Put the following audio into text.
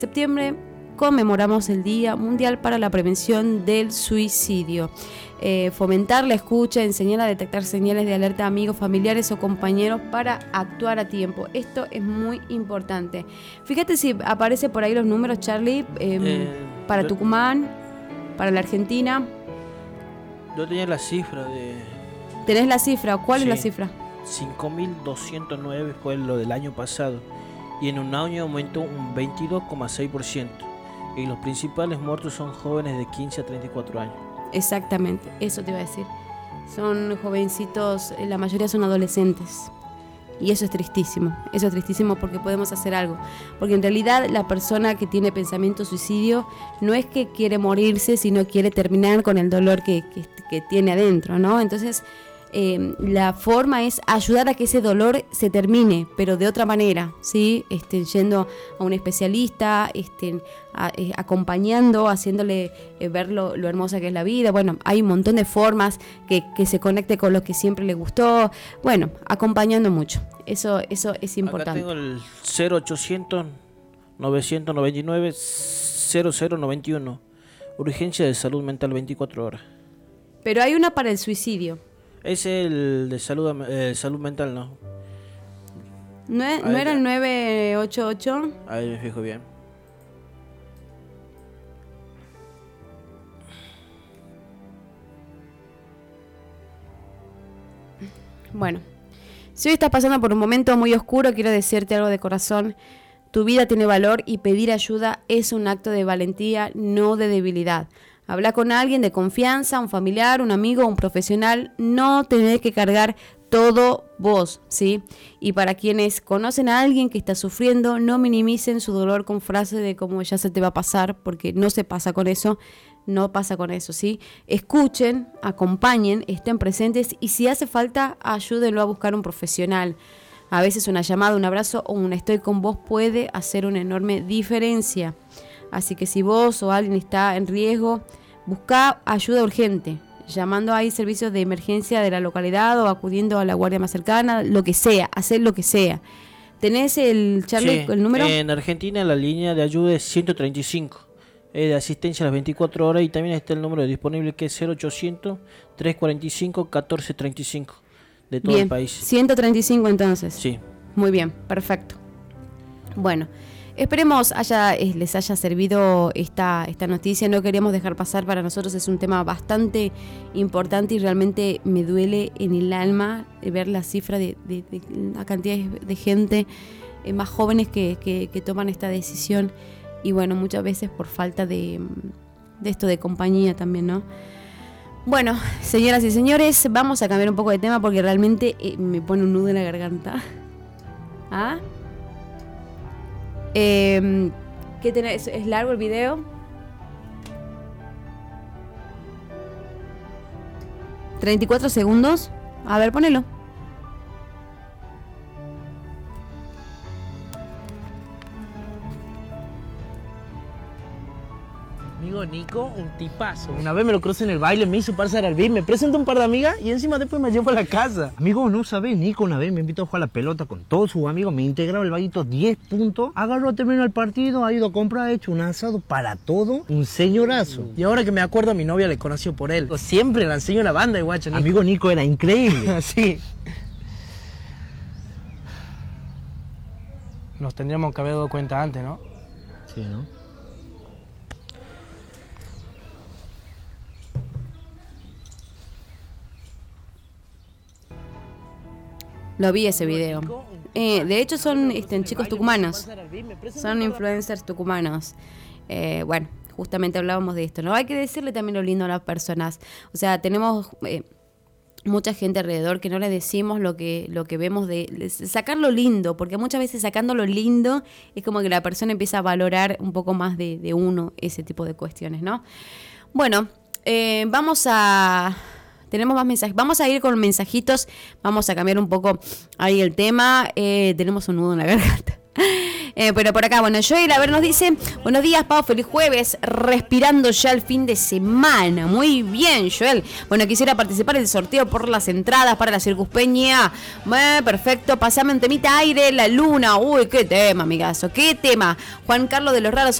septiembre conmemoramos el Día Mundial para la Prevención del Suicidio. Fomentar la escucha, enseñar a detectar señales de alerta a amigos, familiares o compañeros para actuar a tiempo. Esto es muy importante. Fíjate si aparece por ahí los números, Charlie, para Tucumán, para la Argentina. Yo tenía la cifra de... ¿Tenés la cifra? ¿Cuál es la cifra? 5.209 fue lo del año pasado y en un año aumentó un 22,6%. Y los principales muertos son jóvenes de 15 a 34 años. Exactamente, eso te iba a decir. Son jovencitos, la mayoría son adolescentes. Y eso es tristísimo porque podemos hacer algo. Porque en realidad la persona que tiene pensamiento suicidio no es que quiere morirse, sino quiere terminar con el dolor que tiene adentro, ¿no? Entonces, la forma es ayudar a que ese dolor se termine, pero de otra manera, ¿sí? Yendo a un especialista, acompañando, haciéndole ver lo hermosa que es la vida. Bueno, hay un montón de formas que se conecte con lo que siempre le gustó. Bueno, acompañando mucho. Eso es importante. Acá tengo el 0800 999 0091. Urgencia de salud mental 24 horas. Pero hay una para el suicidio. Es el de salud mental, ¿no? ¿No era el 988? Ahí me fijo bien. Bueno, si hoy estás pasando por un momento muy oscuro, quiero decirte algo de corazón. Tu vida tiene valor y pedir ayuda es un acto de valentía, no de debilidad. Habla con alguien de confianza, un familiar, un amigo, un profesional. No tenés que cargar todo vos, ¿sí? Y para quienes conocen a alguien que está sufriendo, no minimicen su dolor con frases de como ya se te va a pasar, porque no se pasa con eso, no pasa con eso, ¿sí? Escuchen, acompañen, estén presentes y si hace falta, ayúdenlo a buscar un profesional. A veces una llamada, un abrazo o un estoy con vos puede hacer una enorme diferencia. Así que si vos o alguien está en riesgo, busca ayuda urgente, llamando ahí servicios de emergencia de la localidad o acudiendo a la guardia más cercana, lo que sea, hacer lo que sea. ¿Tenés el Charlie, el número? En Argentina la línea de ayuda es 135, de asistencia a las 24 horas y también está el número disponible que es 0800 345 1435 de todo el país. 135 entonces. Sí. Muy bien, perfecto. Bueno, esperemos les haya servido esta noticia. No queríamos dejar pasar, para nosotros es un tema bastante importante y realmente me duele en el alma ver la cifra de la cantidad de gente más jóvenes que toman esta decisión y bueno, muchas veces por falta de esto de compañía también, ¿no? Bueno, señoras y señores, vamos a cambiar un poco de tema porque realmente me pone un nudo en la garganta. ¿Ah? ¿Qué tenés? ¿Es largo el video? ¿34 segundos? A ver, ponelo. Amigo Nico, un tipazo. Una vez me lo crucé en el baile, me hizo pasar al beat, me presentó un par de amigas y encima después me llevó a la casa. Amigo, no sabés, Nico una vez me invitó a jugar a la pelota con todos sus amigos, me integraba el vaguito 10 puntos, agarró, terminó el partido, ha ido a comprar, ha hecho un asado para todo, un señorazo. Y ahora que me acuerdo, a mi novia le conoció por él. Siempre la enseño la banda de guacho, Nico. Amigo, Nico era increíble. Sí. Nos tendríamos que haber dado cuenta antes, ¿no? Sí, ¿no? Lo vi ese video. De hecho son chicos tucumanos. Son influencers tucumanos. Bueno, justamente hablábamos de esto, ¿no? Hay que decirle también lo lindo a las personas. O sea, tenemos mucha gente alrededor que no le decimos lo que vemos de sacar lo lindo, porque muchas veces sacando lo lindo es como que la persona empieza a valorar un poco más de uno ese tipo de cuestiones, ¿no? Bueno, tenemos más mensajes. Vamos a ir con mensajitos. Vamos a cambiar un poco ahí el tema. Tenemos un nudo en la garganta. Pero por acá, bueno, Joel, a ver, nos dice: buenos días, Pau, feliz jueves, respirando ya el fin de semana. Muy bien, Joel. Bueno, quisiera participar en el sorteo por las entradas para la Circuspeña. Perfecto, pasame un temita aire, la luna. Uy, qué tema, amigazo, qué tema. Juan Carlos de los Raros